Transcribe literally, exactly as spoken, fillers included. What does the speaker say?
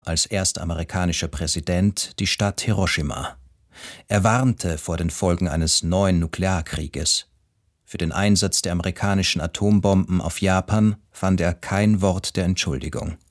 als erster amerikanischer Präsident die Stadt Hiroshima. Er warnte vor den Folgen eines neuen Nuklearkrieges. Für den Einsatz der amerikanischen Atombomben auf Japan fand er kein Wort der Entschuldigung.